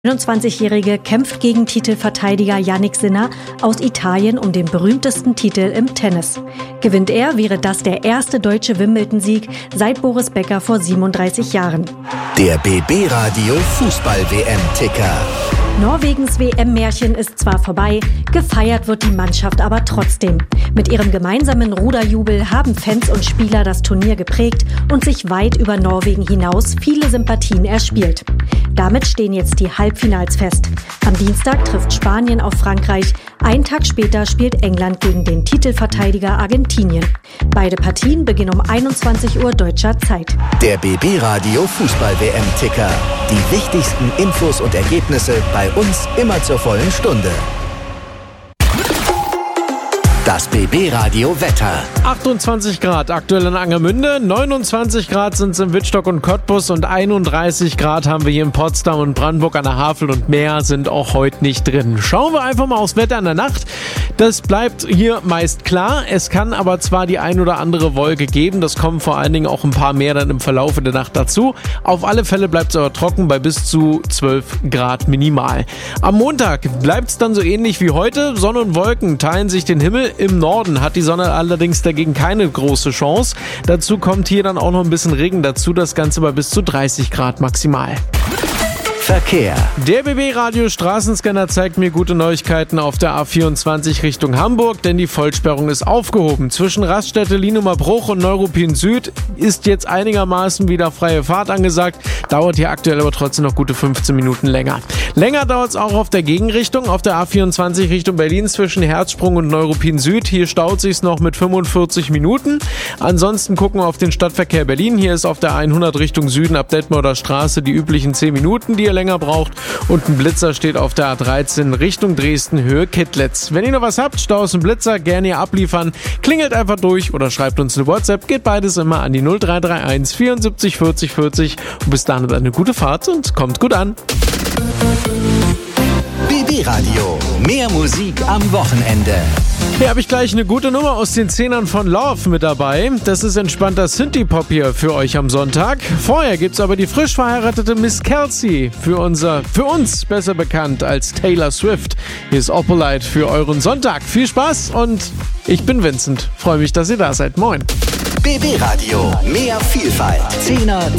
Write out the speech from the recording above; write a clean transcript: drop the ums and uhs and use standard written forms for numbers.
29-Jährige kämpft gegen Titelverteidiger Jannik Sinner aus Italien um den berühmtesten Titel im Tennis. Gewinnt er, wäre das der erste deutsche Wimbledon-Sieg seit Boris Becker vor 37 Jahren. Der BB Radio Fußball-WM-Ticker. Norwegens WM-Märchen ist zwar vorbei, gefeiert wird die Mannschaft aber trotzdem. Mit ihrem gemeinsamen Ruderjubel haben Fans und Spieler das Turnier geprägt und sich weit über Norwegen hinaus viele Sympathien erspielt. Damit stehen jetzt die Halbfinals fest. Am Dienstag trifft Spanien auf Frankreich. Einen Tag später spielt England gegen den Titelverteidiger Argentinien. Beide Partien beginnen um 21 Uhr deutscher Zeit. Der BB Radio Fußball-WM-Ticker. Die wichtigsten Infos und Ergebnisse bei uns immer zur vollen Stunde. Das BB Radio Wetter. 28 Grad aktuell in Angermünde, 29 Grad sind es in Wittstock und Cottbus und 31 Grad haben wir hier in Potsdam und Brandenburg an der Havel und mehr sind auch heute nicht drin. Schauen wir einfach mal aufs Wetter in der Nacht. Das bleibt hier meist klar. Es kann aber zwar die ein oder andere Wolke geben, das kommen vor allen Dingen auch ein paar mehr dann im Verlauf der Nacht dazu. Auf alle Fälle bleibt es aber trocken bei bis zu 12 Grad minimal. Am Montag bleibt es dann so ähnlich wie heute. Sonne und Wolken teilen sich den Himmel. Im Norden hat die Sonne allerdings dagegen keine große Chance. Dazu kommt hier dann auch noch ein bisschen Regen dazu, das Ganze bei bis zu 30 Grad maximal. Verkehr. Der BB-Radio Straßenscanner zeigt mir gute Neuigkeiten auf der A24 Richtung Hamburg, denn die Vollsperrung ist aufgehoben. Zwischen Raststätte Lienumer Bruch und Neuruppin Süd ist jetzt einigermaßen wieder freie Fahrt angesagt. Dauert hier aktuell aber trotzdem noch gute 15 Minuten länger. Länger dauert es auch auf der Gegenrichtung, auf der A24 Richtung Berlin zwischen Herzsprung und Neuruppin Süd. Hier staut sich's noch mit 45 Minuten. Ansonsten gucken wir auf den Stadtverkehr Berlin. Hier ist auf der 100 Richtung Süden ab Detmolder Straße die üblichen 10 Minuten, die ihr länger braucht. Und ein Blitzer steht auf der A13 Richtung Dresden, Höhe Kittlitz. Wenn ihr noch was habt, Staus und Blitzer, gerne hier abliefern. Klingelt einfach durch oder schreibt uns eine WhatsApp. Geht beides immer an die 0331 74 40 40. Und bis dahin eine gute Fahrt und kommt gut an. BB Radio. Mehr Musik am Wochenende. Hier habe ich gleich eine gute Nummer aus den Zehnern von Love mit dabei. Das ist entspannter Synthie-Pop hier für euch am Sonntag. Vorher gibt's aber die frisch verheiratete Miss Kelsey, für uns besser bekannt als Taylor Swift. Hier ist Oppolite für euren Sonntag. Viel Spaß und ich bin Vincent. Freue mich, dass ihr da seid. Moin. BB Radio. Mehr Vielfalt. Zehner